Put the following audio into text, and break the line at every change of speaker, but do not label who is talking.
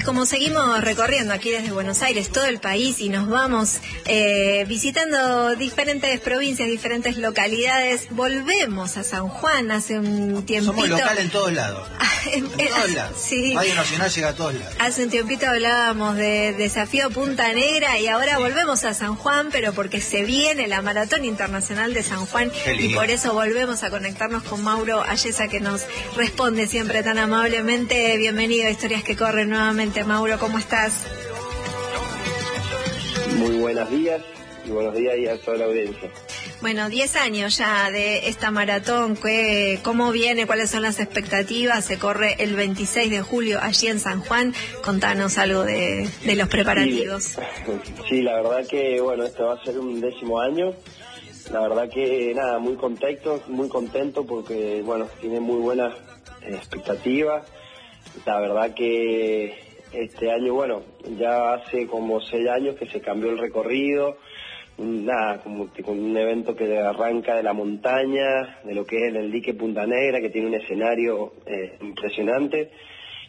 como seguimos recorriendo aquí desde Buenos Aires todo el país y nos vamos visitando diferentes provincias, diferentes localidades, volvemos a San Juan hace un tiempito.
Somos local en todos lados. En todos lados.
Sí.
Radio Nacional llega a todos lados.
Hace un tiempito hablábamos de Desafío Punta Negra y ahora volvemos a San Juan, pero porque se viene la Maratón Internacional de San Juan y por eso volvemos a conectarnos con Mauro Ayesa, que nos responde siempre tan amablemente. Bienvenido a Historias que Corren nuevamente, Mauro, ¿cómo estás?
Muy buenos días y buenos días a toda la audiencia.
Bueno, 10 años ya de esta maratón, ¿cómo viene? ¿Cuáles son las expectativas? Se corre el 26 de julio allí en San Juan. Contanos algo de los preparativos.
Sí, la verdad que, bueno, este va a ser un 10º año. La verdad que, nada, muy contento porque, bueno, tiene muy buenas expectativas. La verdad que este año, bueno, ya hace como 6 años que se cambió el recorrido. Nada, como con un evento que arranca de la montaña, de lo que es el dique Punta Negra, que tiene un escenario impresionante,